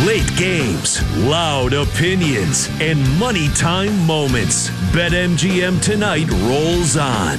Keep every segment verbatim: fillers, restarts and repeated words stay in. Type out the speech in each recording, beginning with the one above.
Late games, loud opinions, and money time moments. BetMGM Tonight rolls on.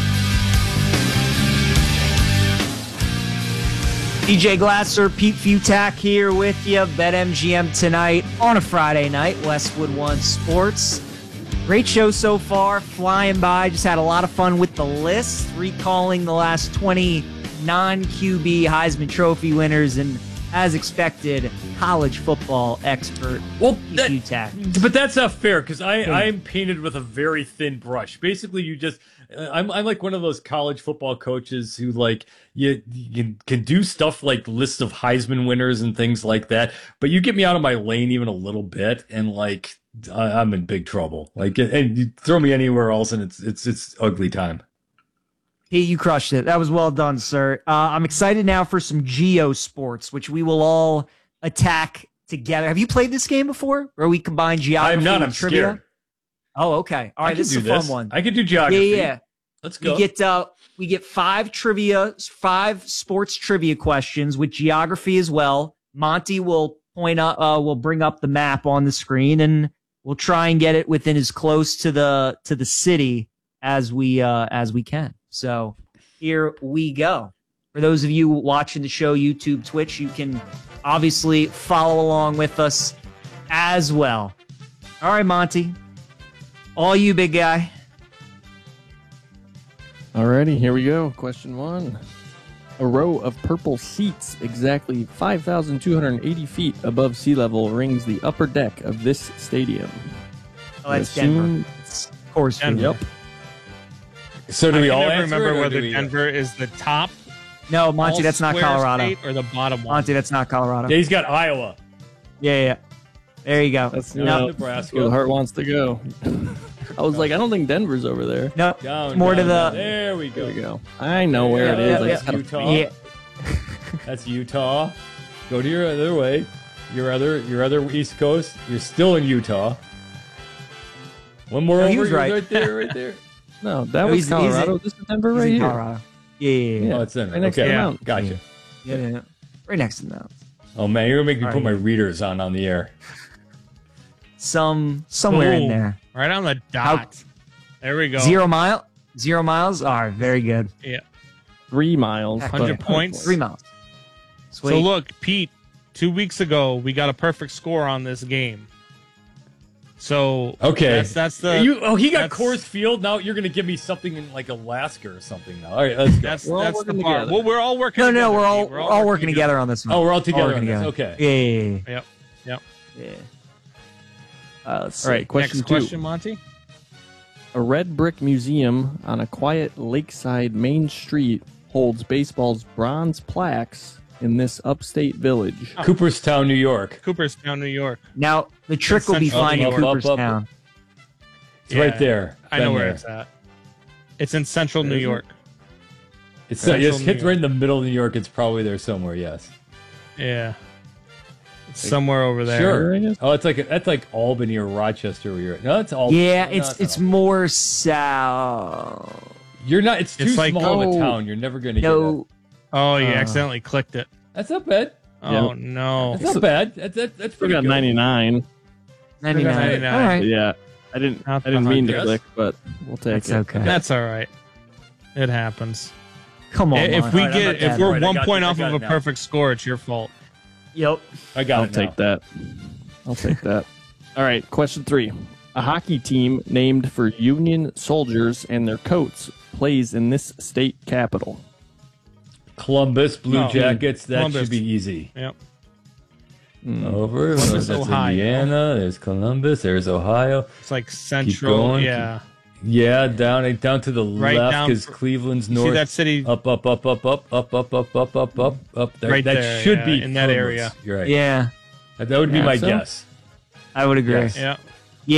D J Glasser, Pete Futak here with you. BetMGM Tonight on a Friday night. Westwood One Sports. Great show so far, flying by. Just had a lot of fun with the list, recalling the last twenty non-Q B Heisman Trophy winners, and as expected, college football expert well, Pete that, Futak. But that's not fair because I I'm painted with a very thin brush. Basically, you just I'm I'm like one of those college football coaches who like you, you can do stuff like lists of Heisman winners and things like that, but you get me out of my lane even a little bit, and like I, I'm in big trouble. Like, and you throw me anywhere else, and it's it's it's ugly time. Pete, you crushed it. That was well done, sir. Uh, I'm excited now for some Geo Sports, which we will all attack together. Have you played this game before, where we combine geography I'm not. with I'm trivia? scared. Oh, okay. All right, this is a this. fun one. I could do geography. Yeah, yeah. Let's go. We get uh, we get five trivia, five sports trivia questions with geography as well. Monty will point up, uh, will bring up the map on the screen, and we'll try and get it within as close to the to the city as we uh, as we can. So here we go. For those of you watching the show, YouTube, Twitch, you can obviously follow along with us as well. All right, Monty. All you, big guy. Alrighty, here we go. Question one. A row of purple seats exactly five thousand two hundred eighty feet above sea level rings the upper deck of this stadium. Oh, that's Assume- Denver. It's, of course. Denver. Yep. So do I we can all never answer remember it, or whether do we- Denver is the top. No, Monty, all that's not square Colorado. state or the bottom one. Monty, that's not Colorado. Yeah, he's got Iowa. Yeah, yeah. There you go. That's No, no, Nebraska. where the heart wants to go. I was like, I don't think Denver's over there. No, Down, more down, to the. down. There we go. There we go. I know where Yeah, it is. yeah, I yeah. just had to- Utah. Yeah. That's Utah. Go to your other way. Your other your other East Coast. You're still in Utah. One more No, over. he was You're right. right there, right there. No, that No, was he's- he's Colorado. in- this is Denver He's right in here. Colorado. Yeah, yeah, yeah. Oh, it's in. Right next to Okay, the Yeah. mountain. gotcha. yeah, yeah, yeah. Right next to the mountains. Oh man, you're gonna make me All put my right. readers on on the air. Some somewhere in Boom. there. Right on the dot. There we go. Zero mile. Zero miles. All right, very good. Yeah. Three miles. one but- hundred points. Three miles. Sweet. So look, Pete, two weeks ago we got a perfect score on this game. So Okay. that's that's the you, oh, he got that's- Coors Field. Now you're gonna give me something in like Alaska or something. Now, all right, let's go. that's We're all that's the working part. together. Well, we're all working. no, no, together, we're all Pete. we're all, working together on this one. Oh, we're all together working on this. together. Okay. Yeah, yeah, yeah. Yep. Yep. yeah. Uh, let's see. All right, question Next two. question, Monty. A red brick museum on a quiet lakeside main street holds baseball's bronze plaques in this upstate village. Cooperstown, New York. Cooperstown, New York. Now the trick will be Central finding New York. Up, up, up. Cooperstown. It's Yeah. right there. I know Been where there. it's at. It's in central New Is it? York. It's uh, Central yes, New hit York. right in the middle of New York. It's probably there somewhere. Yes. Yeah. It's somewhere over there. Sure. I guess. Oh, it's like that's like Albany or Rochester. Where you're at. No, it's Albany. Yeah, No, it's not it's Albany. more south. You're not. It's too It's like- small of oh. a town. You're never going to get No, Oh, you Uh, accidentally clicked it. it. That's not bad. Oh no. That's not bad. That's that, that's We pretty got good. ninety-nine. ninety-nine. ninety-nine. All right, Yeah, I didn't. Not I didn't the mean to hundred. click, but we'll take that's it. okay. That's all right. It happens. Come on, if Monty. we All right, I'm get not if bad. we're All right, I one got point it. I off got of it a now. perfect score, it's your fault. Yep. I got I'll it. take now. that. I'll take that. All right, question three. A hockey team named for Union soldiers and their coats plays in this state capital. Columbus Blue No. Jackets. That Columbus. should be easy. Yep. Over. Columbus, that's Ohio. Indiana. There's Columbus. There's Ohio. It's like central. going. Yeah. Yeah, down down to the Right left down because fr- Cleveland's See north. that city Up, up, up, up, up, up, up, up, up, up, up, up. That, Right that there, should yeah, be in that Columbus. area. You're right. Yeah, That, that would be Yeah, my so? guess. I would agree. Yes. Yeah.